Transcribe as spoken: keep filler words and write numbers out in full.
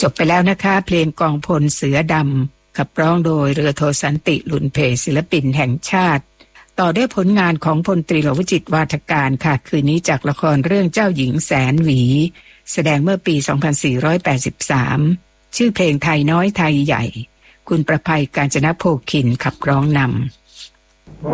บไปแล้วนะคะเพลงกองพลเสือดำขับร้องโดยเรือโทสันติหลุนเพศิลปินแห่งชาติต่อด้วยผลงานของพลตรีหลวงวิจิตรวาทการค่ะคืนนี้จากละครเรื่องเจ้าหญิงแสนหวีแสดงเมื่อปีสองพันสี่ร้อยแปดสิบสามชื่อเพลงไทยน้อยไทยใหญ่คุณประภัยกาญจนโภคินขับร้องนำ